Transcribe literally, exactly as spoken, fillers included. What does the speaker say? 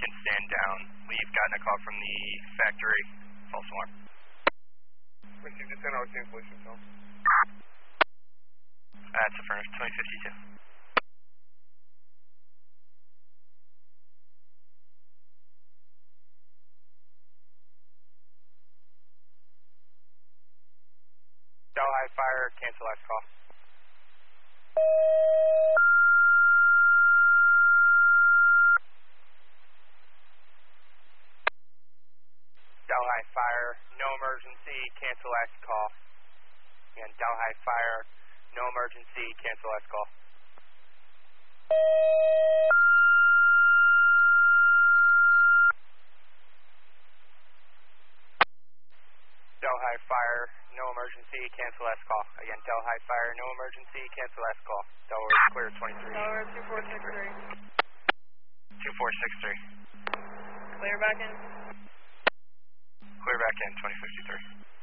and stand down. We've gotten a call from the factory. False alarm. Received a ten hour cancellation tone. That's affirmative, twenty fifty-two. Delhi Fire, cancel last call. Delhi Fire, no emergency, cancel last call. And Delhi Fire, no emergency, cancel last call. Delhi Fire, no emergency, cancel last call. Again, Delhi Fire, no emergency, cancel last call. Delaware clear twenty-three. Delaware two four six three. two four six three. Clear back in. Clear back in, twenty fifty-three.